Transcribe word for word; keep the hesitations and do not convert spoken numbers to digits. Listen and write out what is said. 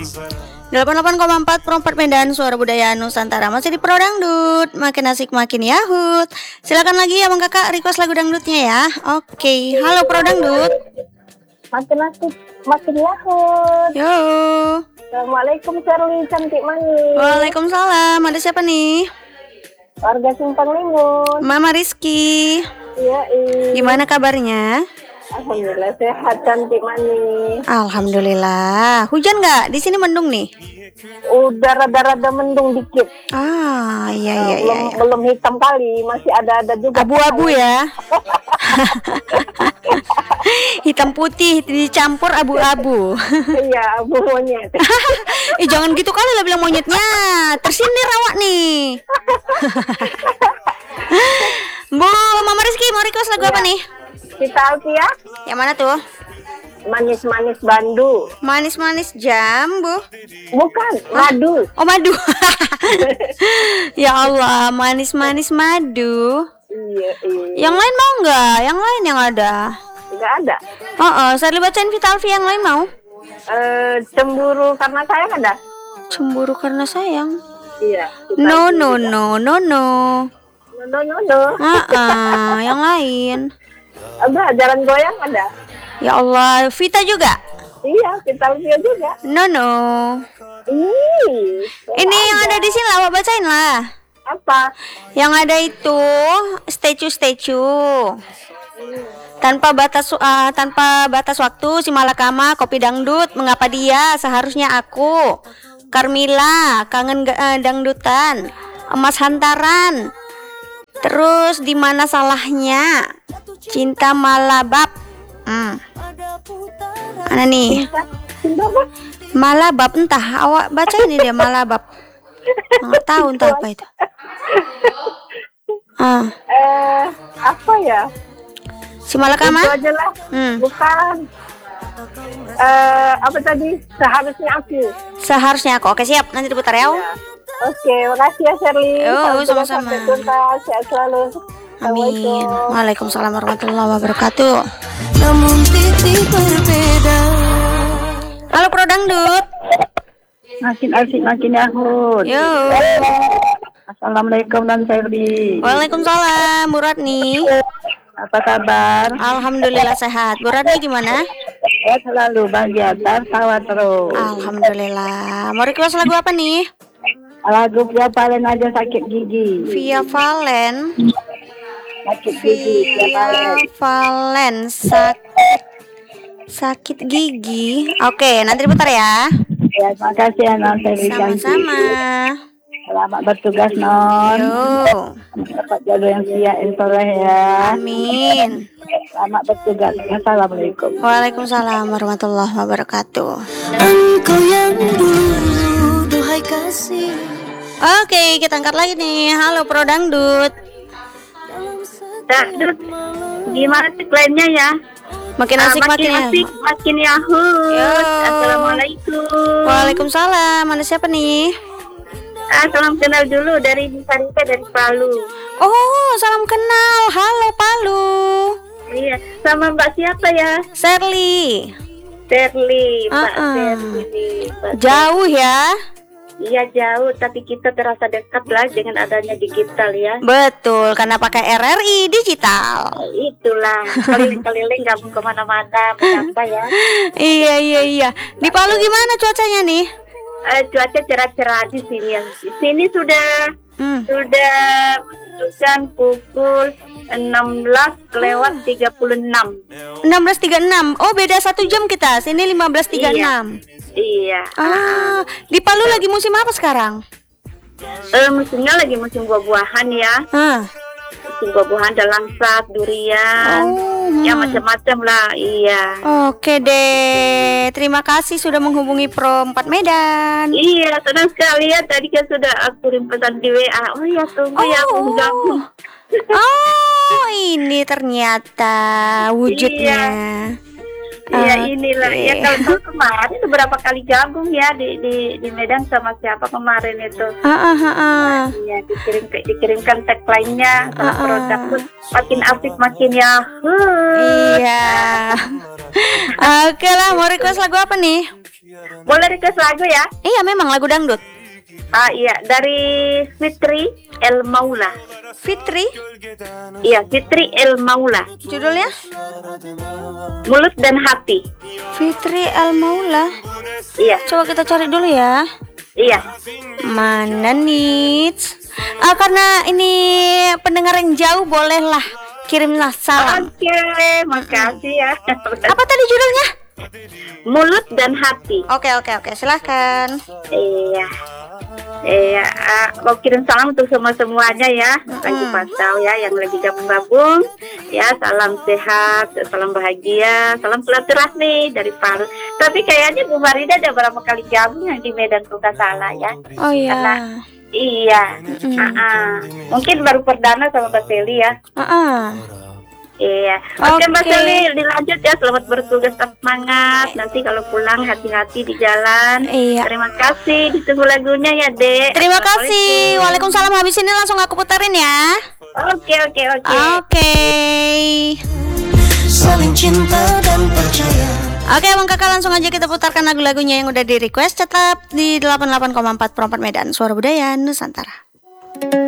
delapan puluh delapan koma empat Pro empat Medan, suara budaya Nusantara. Masih di Pro Dangdut, makin asik makin yahut. Silakan lagi abang kakak request lagu dangdutnya ya. Oke, halo Pro Dangdut. Makin asik makin yahut. Yo. Assalamualaikum Shirley cantik manis. Waalaikumsalam. Ada siapa nih? Warga Simpang Limun. Mama Rizky. Iya. Gimana kabarnya? Alhamdulillah sehat cantik manis. Alhamdulillah. Hujan nggak? Di sini mendung nih. Udah rada-rada mendung dikit. Ah, iya iya belum, iya. belum hitam kali, masih ada-ada juga. Abu-abu ya. Hitam putih dicampur abu-abu. Iya, abu monyet. Eh jangan gitu kali lah bilang monyetnya. Tersindir awak nih. Bu, Mama Rizky mau request lagu Ya. apa nih? Kita Alfia, Yang mana tuh? manis-manis bandu. Manis-manis jambu. Bukan, madu. Oh madu. Ya Allah, manis-manis madu. Iya, iya. Yang lain mau nggak? Yang lain yang ada. Enggak ada. Oh, oh saya bacain Vita Alfi yang lain mau? Eh, cemburu karena sayang ada? Cemburu karena sayang. Iya. Kita No Alfia no juga. no no no. No, no, no. Ah, ah, yang lain. Ada jalan goyang ada? Ya Allah, Vita juga. Iya, kita Alfia juga. No no. Ih, Ini yang ada di sini lah, awak bacain lah. apa? Yang ada itu statue-statue. Tanpa batas uh, tanpa batas waktu, si Malakama, kopi dangdut, mengapa dia, seharusnya aku. Carmila, kangen uh, dangdutan. Emas hantaran. Terus di mana salahnya? Cinta Malabab. Hmm. Mana nih? Cinta apa? Malabab, entah awak baca ini dia Malabab. Nggak tahu entah apa itu. Ah, Eh, apa ya? si Malakama? Itu aja lah. Hmm. Bukan. Eh, apa tadi? Seharusnya aku. Seharusnya aku. Oke siap, nanti diputar ya. Ya. Oke, makasih ya Shirley. Yo, Sampai sama-sama. sampai jumpa. Sehat selalu. Amin. Assalamualaikum. Waalaikumsalam warahmatullahi wabarakatuh. Namun titik berbeda. Halo Pro Dangdut. Makin asik makin yahut. Yo. Assalamualaikum dan Shirley. Waalaikumsalam Bu Ratni. Apa kabar? Alhamdulillah sehat. Bu Ratni gimana? Ya selalu bahagia tertawa terus. Alhamdulillah. Mau request lagu apa nih? Lagu Via Valen aja sakit gigi. Via Valen. Sakit gigi Via Valen. Via Valen sakit sakit gigi. Oke, nanti diputar ya. Ya, makasih ya Non Shirley cantik. Sama-sama. Selamat bertugas Non. Yo. Dapat jodoh yang siap insyaallah ya. Amin. Selamat bertugas. Assalamualaikum. Waalaikumsalam warahmatullahi wabarakatuh. Engkau yang dulu, duhai kasih. Oke, kita angkat lagi nih. Halo Pro Dangdut. Dangdut, gimana sih klaimnya ya? Makin asik makin, asik, makin yahut. Yo. Assalamualaikum. Waalaikumsalam. Ada siapa nih? Ah, salam kenal dulu dari Sarika dari Palu. Oh, salam kenal. Halo Palu. Iya, sama Mbak siapa ya? Shirley. Shirley, Mbak Uh-uh. Shirley. Mbak Jauh ya? Iya jauh, tapi kita terasa dekat lah dengan adanya digital ya. Betul, karena pakai R R I digital. Itulah, keliling-keliling nggak mau kemana-mana, apa ya? Iya iya iya. Di Palu gimana cuacanya nih? Eh, cuaca cerah-cerah di sini. Di sini sudah Hmm. sudah menunjukkan pukul enam belas lewat tiga puluh enam. enam belas tiga puluh enam. Oh, beda satu jam kita. Sini lima belas tiga puluh enam. Iya. Ah, di Palu lagi musim apa sekarang? Eh, musimnya lagi musim buah-buahan ya. Ah. Musim buah-buahan ada langsat, durian, Oh, ya hmm. macam-macam lah. Iya. Oke deh. Terima kasih sudah menghubungi Pro empat Medan. Iya, senang sekali ya. Tadi kan sudah aku kirim pesan di W A. Oh ya, tunggu ya, aku Oh. gabung. Oh, ini ternyata wujudnya. Iya Oke. inilah ya kalau kalau kemarin beberapa kali gabung ya di di di Medan sama siapa kemarin itu. Ah, ah, ah, ah. Iya dikirim dikirimkan tagline-nya sama Ah, ah. produk pun makin asik makin ya. huh. Iya. Oke lah, mau request lagu apa nih? Boleh request lagu ya? Iya, memang lagu dangdut. Ah iya dari Fitri El Maula. Fitri, Iya Fitri El Maula. judulnya? Mulut dan hati. Fitri Al Maula. Iya Coba kita cari dulu ya. iya. Mana nih? Ah, karena ini pendengar yang jauh, bolehlah kirimlah salam. Oke makasih ya. Apa tadi judulnya? Mulut dan hati. Oke oke oke, silahkan. Iya. Iya, ah, mau kirim salam untuk semua semuanya ya, lagi pantau ya, yang lagi gabung-gabung, ya salam sehat, salam bahagia, salam silaturahmi dari Palu. Tapi kayaknya Bu Marida ada berapa kali gabung yang di Medan kalau nggak salah ya. Oh iya. Karena- Iya, ah, ah. Mungkin baru perdana sama Mbak Seli ya. Ah, ah. Iya, oke Mbak Oke. Seli, dilanjut ya. Selamat bertugas, tetap semangat. Nanti kalau pulang hati-hati di jalan. Iya. Terima kasih, ditunggu lagunya ya Dek. Terima kasih. Waalaikumsalam. Habis ini langsung aku putarin ya. Oke oke oke. Oke. Saling cinta dan percaya. Oke, Bang Kakak, langsung aja kita putarkan lagu-lagunya yang udah di request. Tetap di delapan puluh delapan koma empat Perempat Medan, Suara Budaya Nusantara.